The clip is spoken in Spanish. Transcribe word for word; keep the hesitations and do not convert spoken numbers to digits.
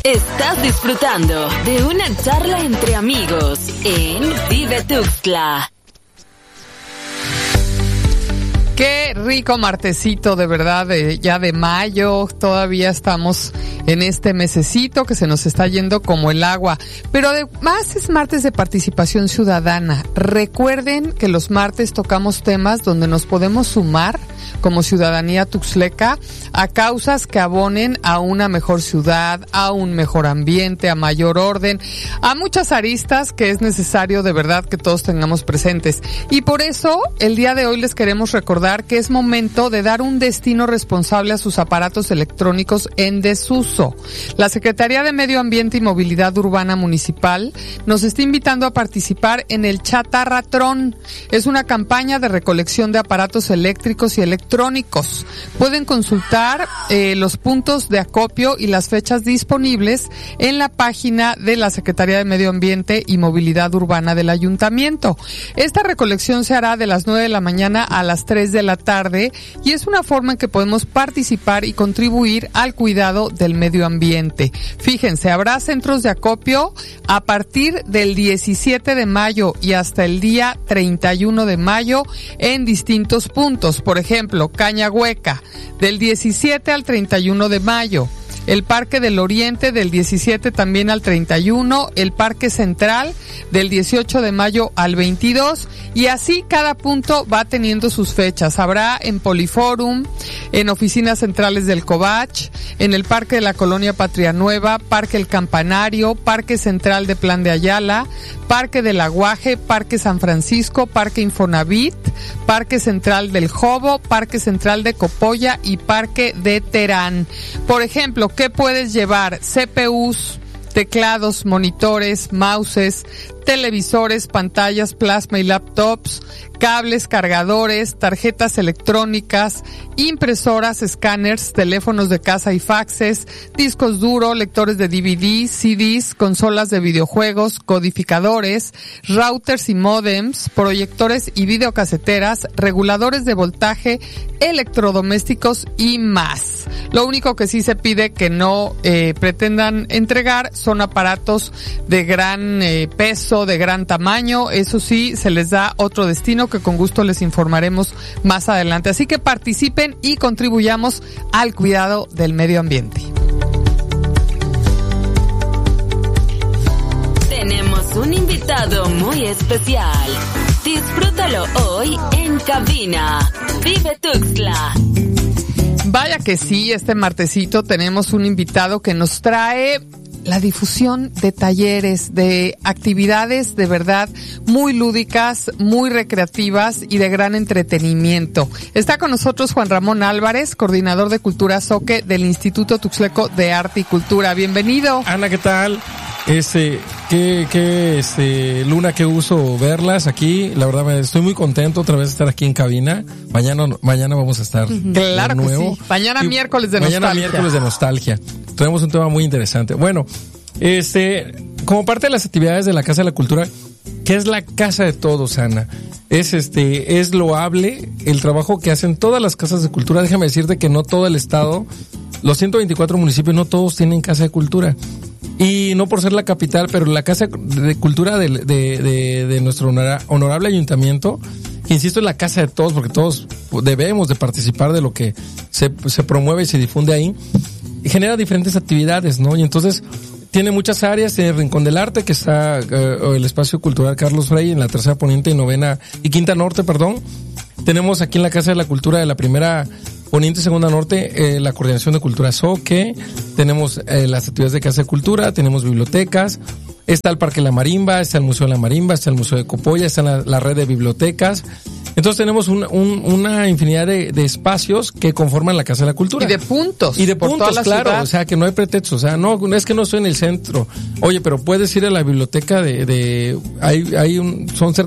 Estás disfrutando de una charla entre amigos en Vive Tuxtla. Qué rico martesito, de verdad, de, ya de mayo, todavía estamos en este mesecito que se nos está yendo como el agua, pero además es martes de participación ciudadana. Recuerden que los martes tocamos temas donde nos podemos sumar como ciudadanía tuxtleca a causas que abonen a una mejor ciudad, a un mejor ambiente, a mayor orden, a muchas aristas que es necesario de verdad que todos tengamos presentes. Y por eso el día de hoy les queremos recordar que es momento de dar un destino responsable a sus aparatos electrónicos en desuso. La Secretaría de Medio Ambiente y Movilidad Urbana Municipal nos está invitando a participar en el Chatarratrón. Es una campaña de recolección de aparatos eléctricos y electrónicos. Pueden consultar eh, los puntos de acopio y las fechas disponibles en la página de la Secretaría de Medio Ambiente y Movilidad Urbana del Ayuntamiento. Esta recolección se hará de las nueve de la mañana a las tres de la tarde y es una forma en que podemos participar y contribuir al cuidado del medio ambiente. Fíjense, habrá centros de acopio a partir del diecisiete de mayo y hasta el día treinta y uno de mayo en distintos puntos. Por ejemplo, Cañahueca, del diecisiete al treinta y uno de mayo. El Parque del Oriente del diecisiete también al treinta y uno, el Parque Central del dieciocho de mayo al veintidós y así cada punto va teniendo sus fechas. Habrá en Poliforum, en oficinas centrales del Covach, en el Parque de la Colonia Patria Nueva, Parque El Campanario, Parque Central de Plan de Ayala, Parque del Aguaje, Parque San Francisco, Parque Infonavit, Parque Central del Jobo, Parque Central de Copolla y Parque de Terán. Por ejemplo, ¿qué puedes llevar? C P Us, teclados, monitores, mouses, televisores, pantallas, plasma y laptops, cables, cargadores, tarjetas electrónicas, impresoras, escáneres, teléfonos de casa y faxes, discos duros, lectores de D V D, C Ds, consolas de videojuegos, codificadores, routers y módems, proyectores y videocaseteras, reguladores de voltaje, electrodomésticos y más. Lo único que sí se pide que no eh, pretendan entregar son aparatos de gran eh, peso, de gran tamaño. Eso sí, se les da otro destino que con gusto les informaremos más adelante. Así que participen y contribuyamos al cuidado del medio ambiente. Tenemos un invitado muy especial. Disfrútalo hoy en cabina. Vive Tuxtla. Vaya que sí, este martesito tenemos un invitado que nos trae la difusión de talleres, de actividades de verdad muy lúdicas, muy recreativas y de gran entretenimiento. Está con nosotros Juan Ramón Álvarez, coordinador de Cultura Zoque del Instituto Tuxtleco de Arte y Cultura. Bienvenido. Ana, ¿qué tal? Este, qué, qué, este, Luna, qué gusto verlas aquí. La verdad, estoy muy contento otra vez de estar aquí en cabina. Mañana, mañana vamos a estar claro de nuevo. Que sí. Mañana y miércoles de mañana nostalgia. Mañana miércoles de nostalgia. Tenemos un tema muy interesante. Bueno, este, como parte de las actividades de la Casa de la Cultura, ¿qué es la casa de todos, Ana? Es este, es loable el trabajo que hacen todas las casas de cultura. Déjame decirte que no todo el estado, los ciento veinticuatro municipios, no todos tienen casa de cultura. Y no por ser la capital, pero la Casa de Cultura de, de, de, de nuestro honorable ayuntamiento, que insisto es la casa de todos, porque todos debemos de participar de lo que se, se promueve y se difunde ahí, y genera diferentes actividades, ¿no? Y entonces tiene muchas áreas, tiene el Rincón del Arte, que está uh, el Espacio Cultural Carlos Frey en la tercera poniente y novena y quinta norte, perdón. Tenemos aquí en la Casa de la Cultura de la primera poniente y segunda norte, eh, la Coordinación de Cultura Zoque, tenemos eh, las actividades de Casa de Cultura, tenemos bibliotecas, está el Parque La Marimba, está el Museo de la Marimba, está el Museo de Copolla, está la, la red de bibliotecas. Entonces tenemos un, un, una infinidad de, de espacios que conforman la Casa de la Cultura. Y de puntos. Y de por puntos, toda la claro. ciudad. O sea, que no hay pretexto. O sea, no, no es que no estoy en el centro. Oye, pero puedes ir a la biblioteca de, de, hay, hay un, son cerca